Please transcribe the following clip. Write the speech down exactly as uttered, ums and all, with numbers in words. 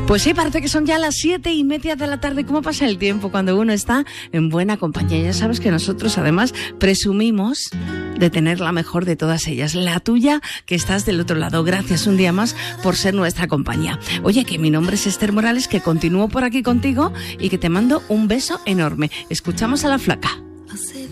Pues sí, parece que son ya las siete y media de la tarde. ¿Cómo pasa el tiempo cuando uno está en buena compañía? Ya sabes que nosotros además presumimos de tener la mejor de todas ellas, la tuya, que estás del otro lado. Gracias un día más por ser nuestra compañía. Oye, que mi nombre es Esther Morales, que continúo por aquí contigo y que te mando un beso enorme. Escuchamos a La Flaca.